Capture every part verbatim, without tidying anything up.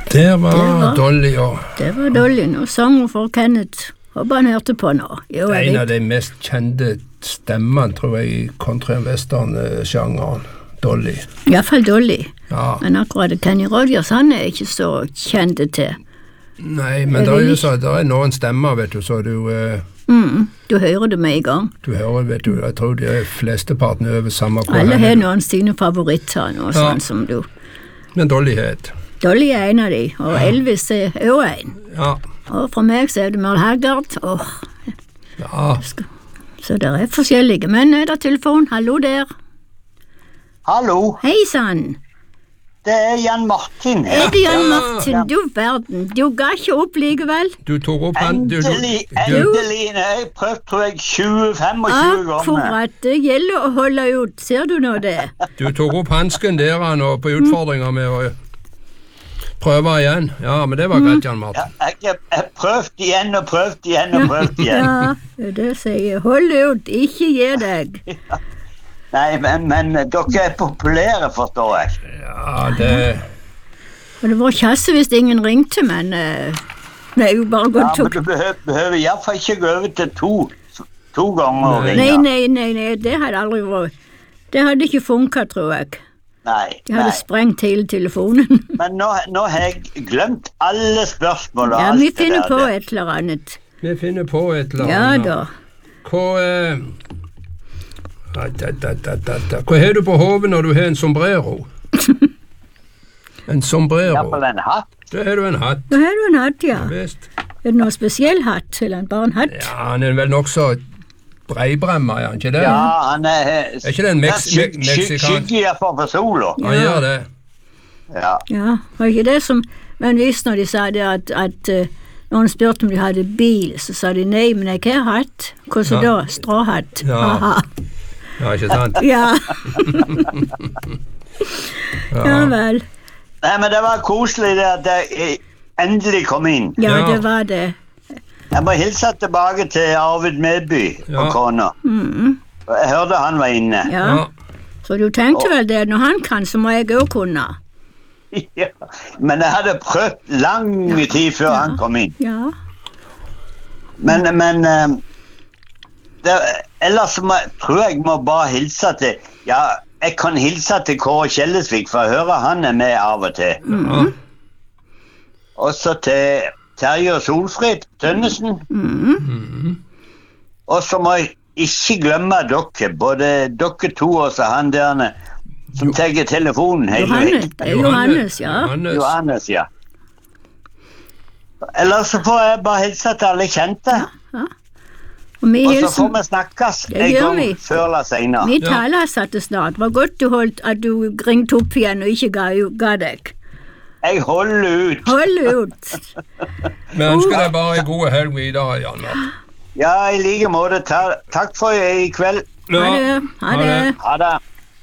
Det var, det var Dolly, ja. Det var Dolly, og sang for Kenneth. Håper han hørte på nå. Jo, det er en av de mest kjente stemmene, tror jeg, i country- og western-sjangeren. Dolly. I hvert fall Dolly. Ja. Men akkurat Kenny Rogers, han er ikke så kjent til. Nei, men det er jo så, det er noen stemmer, vet du, så du... Eh, mm, du hører det med i gang. Du hører, vet du, jeg tror de flesteparten er over samme kvar. Alle har noen sine favoritter, og sånn ja. Som du... Men Dolly het. Dolly er en av de, og ja. Elvis er jo en. Ja. Og for meg så er det Merle Haggard. Åh. Ja. Så det er forskjellige. Men er det telefon? Hallo der. Hallo. Hei sann. Det er Jan Martin. Er det Jan Martin? Ja. Du verden. Du ga ikke opp likevel. Du tok opp han. Du, du, endelig, endelig. Jeg prøvde, tror jeg, tjue femogtjue ganger. Akkurat. Det gjelder å holde ut. Ser du nå det? Du tok opp hansken der han, og på utfordringer med å prøve igjen. Ja, men det var greit, Jan Martin. Ja, jeg har prøvd igjen og prøvd igjen og prøvd igjen. Ja, det sier jeg. Hold ut. Ikke gi deg. Ja. Nei, men, men dere er populære, forstår jeg. Ja, det... Og det var kjasse hvis ingen ringte, men uh, det er jo bare godt ja, men du behøver, behøver i hvert fall ikke gå over til to, to ganger å ringe. Nei, nei, nei, nei, det hadde aldri vært. Det hadde ikke funket, tror jeg. Nei, De hadde nei. sprengt hele telefonen. Men nå, nå har jeg glemt alle spørsmål og ja, alt vi det finner der. på et eller annet. Vi finner på et eller Ja annet. da. Hva... Eh... Da, da, da, da, da. Hva har du på hodet når du har en sombrero? En sombrero? Ja, på en hatt. Da har du en hatt. Da har du en hatt, ja. Visst. Er det noe spesiell hatt, eller bare en hatt? Ja, han er vel nok så breibremmer, er han ikke det? Ja, han er... Er ikke det en meks me meksikan? Skygger for for sola. Ja. Han gjør det. Ja. Ja, var ikke det som... Men visst når de sa det at... at uh, når de spurte om de hadde bil, så sa de nei, men jeg har hatt. Hvordan ja. Da? Stråhatt. Ja. Aha. Ja, ikke sant? Ja. ja. Ja vel. Nei, men det var koselig det at jeg endelig kom inn. Ja, ja. Det var det. Jeg må hilse tilbake til Arvid Medby ja. og kona. Mm. Jeg hørte han var inne. Ja. Ja. Så du tenkte vel det, når han kan, så må jeg også kunne. Ja, men jeg hadde prøvd lang ja. tid før ja. Han kom inn. Ja. Men, men... Um, Det, ellers må, tror jeg må bare hilse til ja, jeg kan hilse til Kåre Kjellesvik, for jeg hører han er med av og til. Mm. Og så til Terje og Solfrid Tønnesen. Mm. Og så må jeg ikke glemme dere, både dere to og så han der som tar telefonen hele Johannes, det er Johannes, ja. Johannes. Johannes, ja. Ellers så får jeg bare hilse til alle kjente. Ja, ja. Og, og så får vi snakkes en gang vi. Før eller senere. Vi taler satt det snart. Det var godt du holdt at du ringte opp igjen og ikke ga, ga deg. Jeg holder ut. Holder ut. Vi ønsker deg bare en god helg videre, Jan Martin. Ja, i like måte. Ta, takk for i kveld. Ja. Ha det. Ha det. Ha det.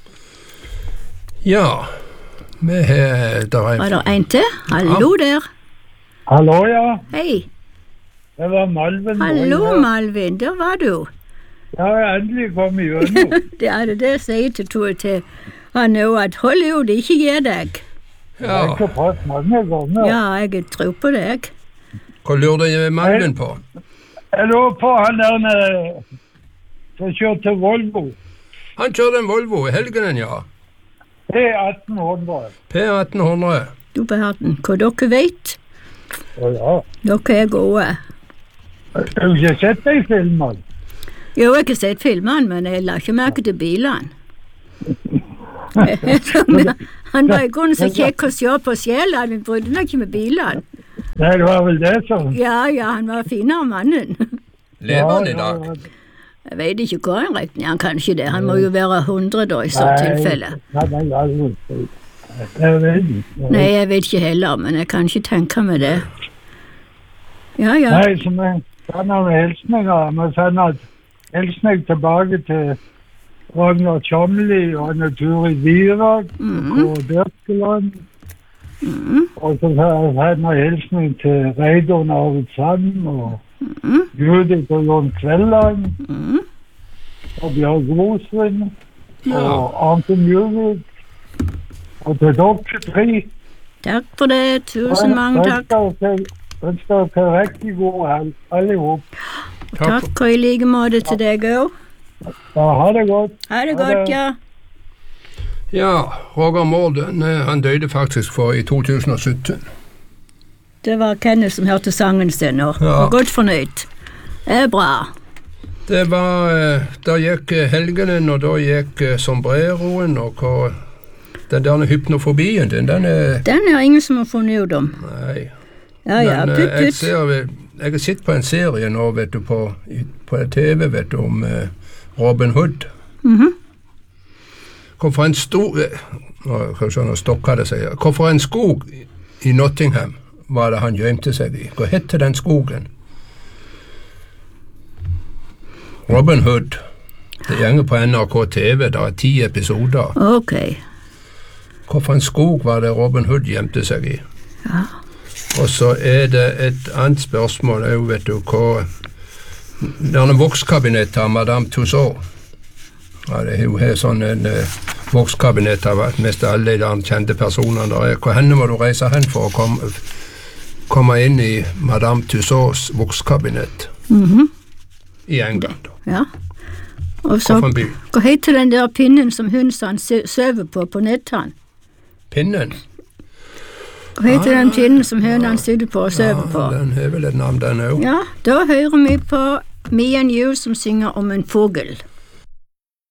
Ja, vi har... Var det en til? Hallo ja. Der. Hallo, ja. Hei. Det var Malvin. Hallo, Malvin, der var du. Ja, jeg endelig kom i gjennom. Det er det det jeg sier til Tore til han er jo at hold jo det, ikke gi deg. Ja. Jeg har ikke prøvd mange ganger. Ja, jeg tror på deg. Hva lurer du Malvin på? Jeg lurer på han der som kjørte Volvo. Han kjørte en Volvo i helgenen, ja. P atten hundre. P atten hundre. Du verden, hva dere vet? Å ja. Dere er gode. Har du ikke sett deg filmen? Jo, jeg har ikke sett filmen, men jeg la ikke merke til bilene. Han var i grunnen så kjekk å se på sjela, men brydde nok ikke med bilene. Nei, det var vel det som... Ja, ja, han var finere mannen. Lever han i dag? Jeg vet ikke hva han regner, han kan ikke det. Han må jo være hundre da i så tilfelle. Nei, nei, nei, jeg vet ikke. Nei, jeg vet ikke heller, men jeg kan ikke tenke meg det. Ja, ja. Nei, som jeg sender med hilsninger, jeg må sende hilsning tilbake til Ragnar Kjamli og Natur i Virak mm. og Birkeland. Mm. Og så sender jeg hilsning til Reidun Arvid Sand og mm. Judith og Jon Kvelland mm. og Bjørg Rosvin ja. Og Arnton Juvik og til dere tre Takk for det. Tusen mange takk. Ønsker dere riktig god helg, alle ihop. Og takk og i like måte til deg òg. Ja, ha det godt. Ha det godt, ja. Ja, Roger Moore, den, eh, han døde faktisk for i to tusen og sytten. Det var Kenneth som hørte sangen sin og Ja. var godt fornøyd. Det er bra. Det var, eh, da gikk eh, helgenen, og da gikk eh, sombreroen, og hva, den der hypnofobien din, den er, Den er ingen som har funnet ut om. nei. Ja, ja, Men eh, putt jeg ut. ser, jeg har sett på en serie nå, vet du, på, i- på T V, vet du, om eh, Robin Hood. Mhm. Hvorfor en stor, eh, nå, kanskje han har stokket det, sier jeg. Hvorfor en skog i Nottingham var det han gjemte seg i? Hva hette den skogen? Robin Hood. Det gjenger på N R K T V, det er ti episoder. Ok. Hvorfor en skog var det Robin Hood gjemte seg i? Ja. Og så er det et annet spørsmål, er jo, vet du, hva denne vokskabinettet av Madame Tussauds. Ja, det er jo her sånn en uh, vokskabinett av mest alle de der kjente personene der er. Hvor henne må du reise hen for å komme, komme inn i Madame Tussauds vokskabinett? Mhm. I England, da. Ja. Og så, Hvorfor en by? hva heter den der pinnen som hundene søver på på nettene? Pinnen? Hva heter den pinnen som hønene sitter på og søver på? Ja, den har vel et navn, den òg. Ja, da hører vi på Me and You som synger om en fugl.